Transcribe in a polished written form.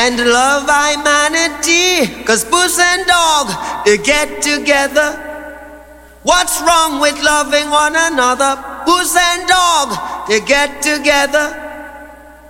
and love humanity. 'Cause puss and dog, they get together. What's wrong with loving one another? Puss and dog, they get together.